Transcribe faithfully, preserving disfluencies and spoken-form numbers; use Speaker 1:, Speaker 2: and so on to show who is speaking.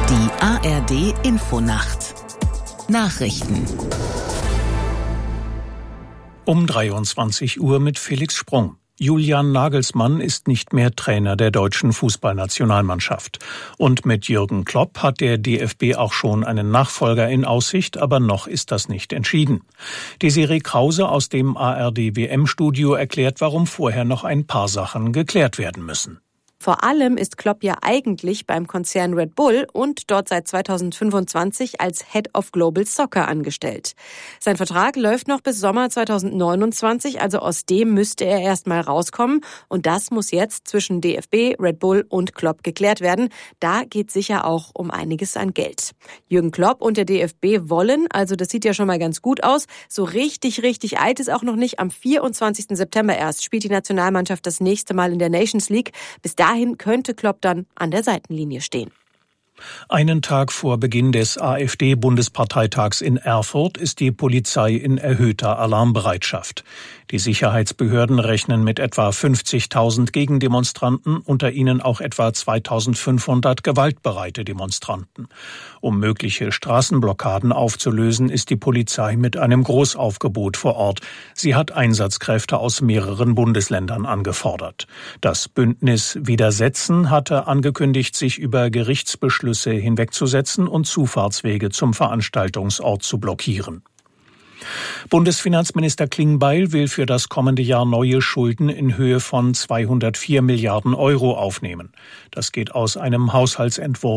Speaker 1: Die A R D Infonacht Nachrichten
Speaker 2: um dreiundzwanzig Uhr mit Felix Sprung. Julian Nagelsmann ist nicht mehr Trainer der deutschen Fußballnationalmannschaft. Und mit Jürgen Klopp hat der D F B auch schon einen Nachfolger in Aussicht, aber noch ist das nicht entschieden. Desiree Krause aus dem A R D W M-Studio erklärt, warum vorher noch ein paar Sachen geklärt werden müssen.
Speaker 3: Vor allem ist Klopp ja eigentlich beim Konzern Red Bull und dort seit zweitausendfünfundzwanzig als Head of Global Soccer angestellt. Sein Vertrag läuft noch bis Sommer zweitausendneunundzwanzig, also aus dem müsste er erst mal rauskommen. Und das muss jetzt zwischen D F B, Red Bull und Klopp geklärt werden. Da geht sicher auch um einiges an Geld. Jürgen Klopp und der D F B wollen, also das sieht ja schon mal ganz gut aus, so richtig, richtig alt ist auch noch nicht. Am vierundzwanzigsten September erst spielt die Nationalmannschaft das nächste Mal in der Nations League. Bis dahin könnte Klopp dann an der Seitenlinie stehen.
Speaker 2: Einen Tag vor Beginn des AfD-Bundesparteitags in Erfurt ist die Polizei in erhöhter Alarmbereitschaft. Die Sicherheitsbehörden rechnen mit etwa fünfzigtausend Gegendemonstranten, unter ihnen auch etwa zweitausendfünfhundert gewaltbereite Demonstranten. Um mögliche Straßenblockaden aufzulösen, ist die Polizei mit einem Großaufgebot vor Ort. Sie hat Einsatzkräfte aus mehreren Bundesländern angefordert. Das Bündnis Widersetzen hatte angekündigt, sich über Gerichtsbeschlüsse hinwegzusetzen und Zufahrtswege zum Veranstaltungsort zu blockieren. Bundesfinanzminister Klingbeil will für das kommende Jahr neue Schulden in Höhe von zweihundertvier Milliarden Euro aufnehmen. Das geht aus einem Haushaltsentwurf